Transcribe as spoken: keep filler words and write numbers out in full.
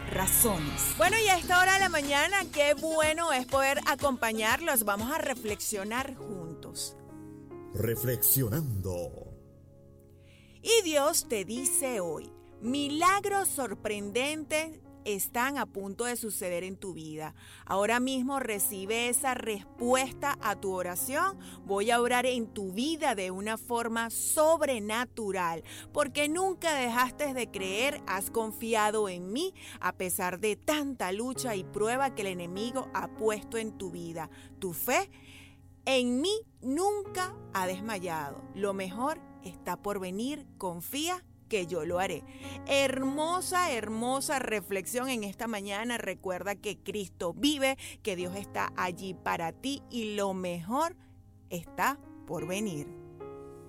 razones. Bueno, y a esta hora de la mañana, qué bueno es poder acompañarlos. Vamos a reflexionar juntos. Reflexionando. Y Dios te dice hoy, milagros sorprendentes están a punto de suceder en tu vida. Ahora mismo recibe esa respuesta a tu oración. Voy a orar en tu vida de una forma sobrenatural, porque nunca dejaste de creer, has confiado en mí a pesar de tanta lucha y prueba que el enemigo ha puesto en tu vida. Tu fe en mí nunca ha desmayado. Lo mejor está por venir. Confía que yo lo haré. Hermosa, hermosa reflexión en esta mañana. Recuerda que Cristo vive, que Dios está allí para ti y lo mejor está por venir.